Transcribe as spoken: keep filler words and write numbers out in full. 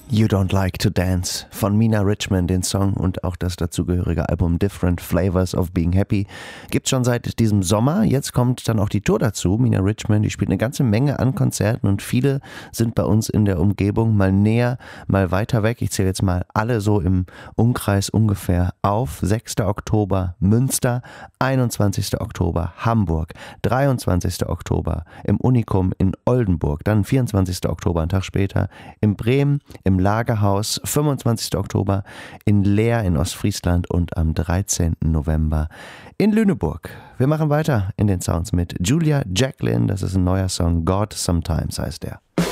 You Don't Like to Dance von Mina Richmond, den Song und auch das dazugehörige Album Different Flavors of Being Happy gibt's schon seit diesem Sommer. Jetzt kommt dann auch die Tour dazu. Mina Richmond, die spielt eine ganze Menge an Konzerten und viele sind bei uns in der Umgebung, mal näher, mal weiter weg. Ich zähle jetzt mal alle so im Umkreis ungefähr auf. sechster Oktober Münster, einundzwanzigster Oktober Hamburg, dreiundzwanzigster Oktober im Unikum in Oldenburg, dann vierundzwanzigster Oktober, einen Tag später in Bremen, im Lagerhaus, fünfundzwanzigster Oktober in Leer in Ostfriesland und am dreizehnten November in Lüneburg. Wir machen weiter in den Sounds mit Julia Jacqueline. Das ist ein neuer Song, God Sometimes heißt der.